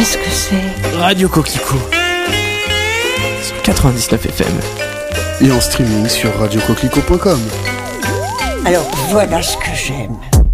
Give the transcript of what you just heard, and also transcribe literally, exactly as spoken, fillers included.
Qu'est-ce que c'est ? Radio Coquelicot sur quatre-vingt-dix-neuf F M. Et en streaming sur radio coquelicot point com. Alors voilà ce que j'aime.